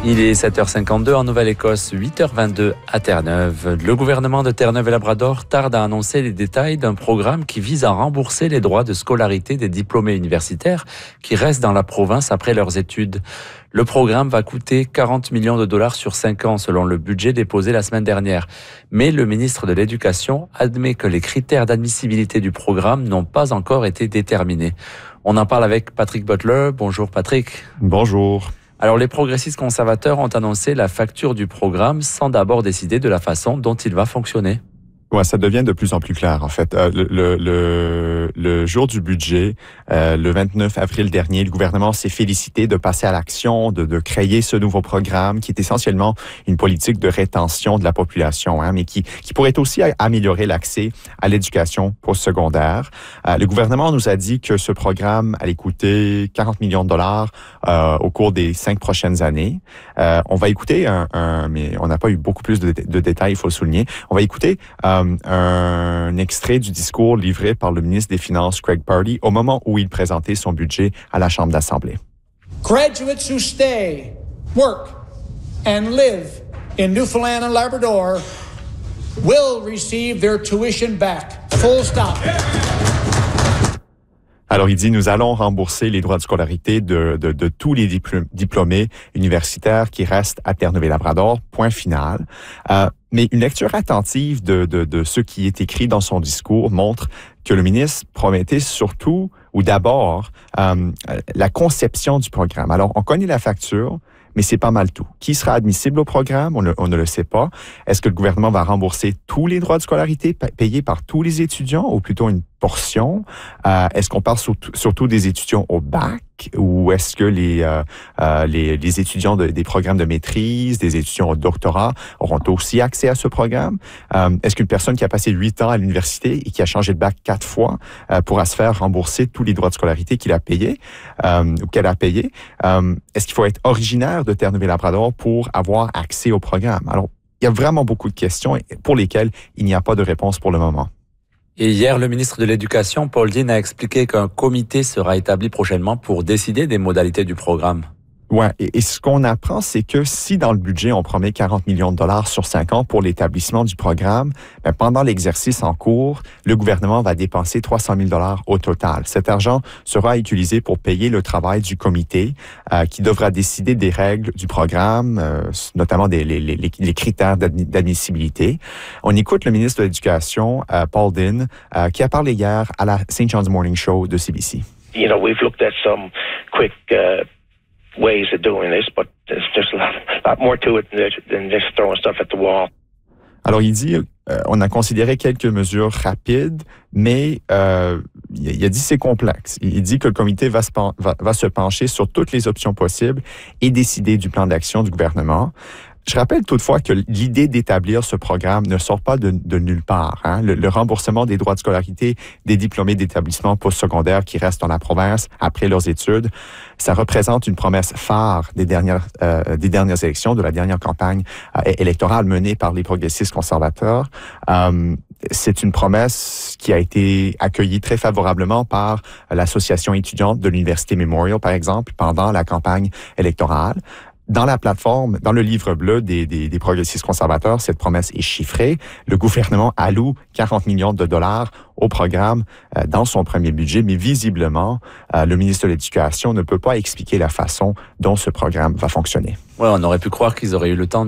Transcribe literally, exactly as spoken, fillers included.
Il est sept heures cinquante-deux en Nouvelle-Écosse, huit heures vingt-deux à Terre-Neuve. Le gouvernement de Terre-Neuve et Labrador tarde à annoncer les détails d'un programme qui vise à rembourser les droits de scolarité des diplômés universitaires qui restent dans la province après leurs études. Le programme va coûter quarante millions de dollars sur cinq ans selon le budget déposé la semaine dernière. Mais le ministre de l'Éducation admet que les critères d'admissibilité du programme n'ont pas encore été déterminés. On en parle avec Patrick Butler. Bonjour Patrick. Bonjour. Alors, les progressistes conservateurs ont annoncé la facture du programme sans d'abord décider de la façon dont il va fonctionner. Ouais, ça devient de plus en plus clair, en fait. Euh, le, le, le jour du budget, euh, le vingt-neuf avril dernier, le gouvernement s'est félicité de passer à l'action, de, de créer ce nouveau programme qui est essentiellement une politique de rétention de la population, hein, mais qui, qui pourrait aussi améliorer l'accès à l'éducation postsecondaire. Euh, le gouvernement nous a dit que ce programme allait coûter quarante millions de dollars euh, au cours des cinq prochaines années. Euh, on va écouter un, un mais on n'a pas eu beaucoup plus de, de détails, il faut le souligner. On va écouter euh, un extrait du discours livré par le ministre des Finances, Greg Pardy, au moment où il présentait son budget à la Chambre d'Assemblée. Graduates who stay, work, and live in Newfoundland and Labrador will receive their tuition back. Full stop. Alors, il dit, nous allons rembourser les droits de scolarité de, de, de tous les diplômés universitaires qui restent à Terre-Neuve-et-Labrador, point final. Euh, mais une lecture attentive de, de, de ce qui est écrit dans son discours montre que le ministre promettait surtout, ou d'abord, euh, la conception du programme. Alors, on connaît la facture, mais c'est pas mal tout. Qui sera admissible au programme? On, le, on ne le sait pas. Est-ce que le gouvernement va rembourser tous les droits de scolarité payés par tous les étudiants, ou plutôt une portion? Euh, est-ce qu'on parle surtout, surtout des étudiants au bac, ou est-ce que les, euh, euh, les, les étudiants de, des programmes de maîtrise, des étudiants au doctorat auront aussi accès à ce programme? Euh, est-ce qu'une personne qui a passé huit ans à l'université et qui a changé de bac quatre fois euh, pourra se faire rembourser tous les droits de scolarité qu'il a payés euh, ou qu'elle a payés? Euh, est-ce qu'il faut être originaire de Terre-Neuve-et-Labrador pour avoir accès au programme? Alors, il y a vraiment beaucoup de questions pour lesquelles il n'y a pas de réponse pour le moment. Et hier, le ministre de l'Éducation, Paul Dean, a expliqué qu'un comité sera établi prochainement pour décider des modalités du programme. Ouais, et, et ce qu'on apprend, c'est que si dans le budget, on promet quarante millions de dollars sur cinq ans pour l'établissement du programme, bien, pendant l'exercice en cours, le gouvernement va dépenser trois cent mille dollars au total. Cet argent sera utilisé pour payer le travail du comité euh, qui devra décider des règles du programme, euh, notamment des, les, les, les critères d'admissibilité. On écoute le ministre de l'Éducation, euh, Paul Dean, euh, qui a parlé hier à la Saint John's Morning Show de C B C. You know, we've looked at some quick uh... ways of doing this, but there's just a lot, lot more to it than just throwing stuff at the wall. Alors, il dit, euh, on a considéré quelques mesures rapides, mais euh, il a dit c'est complexe. Il dit que le comité va se, va, va se pencher sur toutes les options possibles et décider du plan d'action du gouvernement. Je rappelle toutefois que l'idée d'établir ce programme ne sort pas de, de nulle part. Hein. Le, le remboursement des droits de scolarité des diplômés d'établissements postsecondaires qui restent dans la province après leurs études, ça représente une promesse phare des dernières, euh, des dernières élections, de la dernière campagne euh, électorale menée par les progressistes conservateurs. Euh, c'est une promesse qui a été accueillie très favorablement par l'association étudiante de l'Université Memorial, par exemple, pendant la campagne électorale. Dans la plateforme, dans le livre bleu des, des, des progressistes conservateurs, cette promesse est chiffrée. Le gouvernement alloue quarante millions de dollars au programme euh, dans son premier budget, mais visiblement, euh, le ministre de l'Éducation ne peut pas expliquer la façon dont ce programme va fonctionner. Ouais, on aurait pu croire qu'ils auraient eu le temps